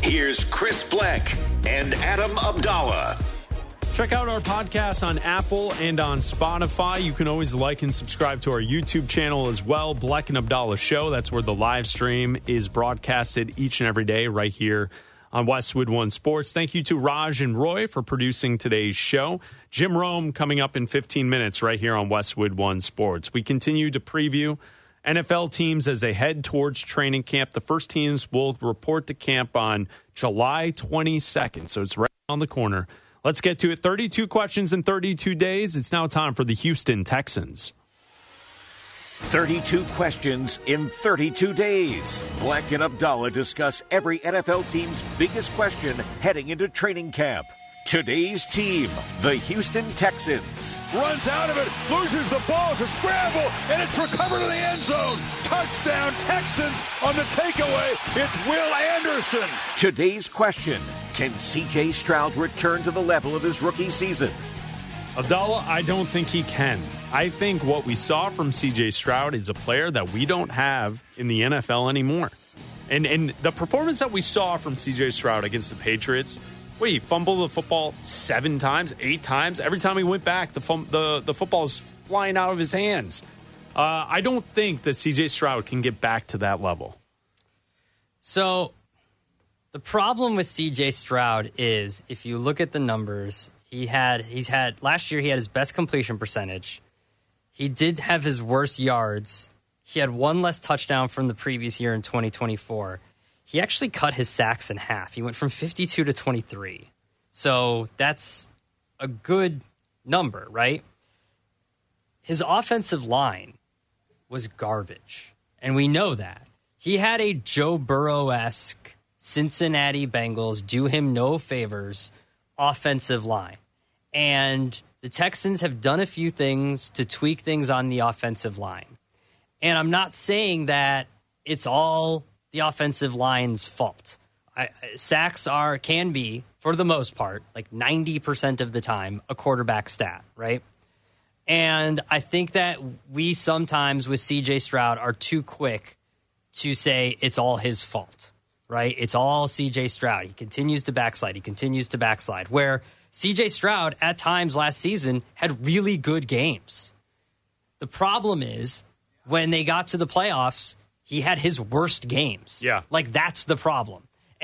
Here's Chris Black and Adam Abdallah. Check out our podcast on Apple and on Spotify. You can always like and subscribe to our YouTube channel as well, Black and Abdallah Show. That's where the live stream is broadcasted each and every day right here on Westwood One Sports. Thank you to Raj and Roy for producing today's show. Jim Rome coming up in 15 minutes right here on Westwood One Sports. We continue to preview NFL teams as they head towards training camp. The first teams will report to camp on July 22nd, so it's right on the corner. Let's get to it. 32 questions in 32 days. It's now time for the Houston Texans. 32 questions in 32 days. Black and Abdallah discuss every NFL team's biggest question heading into training camp. Today's team, the Houston Texans. Runs out of it, loses the ball, it's a scramble, and it's recovered in the end zone. Touchdown Texans on the takeaway. It's Will Anderson. Today's question, can C.J. Stroud return to the level of his rookie season? Abdallah, I don't think he can. I think what we saw from C.J. Stroud is a player that we don't have in the NFL anymore. And the performance that we saw from C.J. Stroud against the Patriots, he fumbled the football 7 times, 8 times. Every time he went back, the football's flying out of his hands. I don't think that C.J. Stroud can get back to that level. So the problem with C.J. Stroud is, if you look at the numbers, last year he had his best completion percentage. He did have his worst yards. He had 1 less touchdown from the previous year in 2024. He actually cut his sacks in half. He went from 52 to 23. So that's a good number, right? His offensive line was garbage, and we know that. He had a Joe Burrow-esque Cincinnati Bengals do him no favors offensive line. And the Texans have done a few things to tweak things on the offensive line. And I'm not saying that it's all the offensive line's fault. Sacks can be, for the most part, like 90% of the time, a quarterback stat, right? And I think that we sometimes with C.J. Stroud are too quick to say it's all his fault, right? It's all C.J. Stroud. He continues to backslide. Where C.J. Stroud at times last season had really good games. The problem is when they got to the playoffs, he had his worst games. Yeah. Like, that's the problem.